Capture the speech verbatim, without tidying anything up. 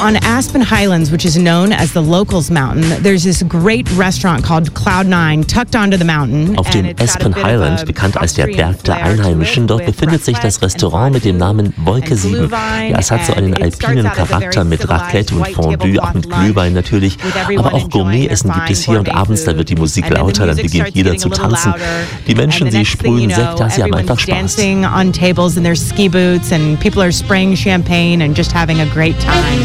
on Aspen Highlands, which is known as the Locals Mountain, there's this great restaurant called Cloud Nine tucked onto the mountain. Auf dem Aspen Highland, bekannt als der Berg der Einheimischen, dort befindet sich das Restaurant mit dem Namen Wolke sieben. Ja, es hat so einen alpinen Charakter mit Raclette und Fondue, auch mit Glühwein natürlich. Aber auch Gourmet-Essen gibt es hier und abends, da wird die Musik lauter, dann beginnt jeder zu tanzen. Die Menschen, sie sprühen Sekt, da sie haben einfach Spaß. On tables in their ski boots and people are spraying champagne and just having a great time.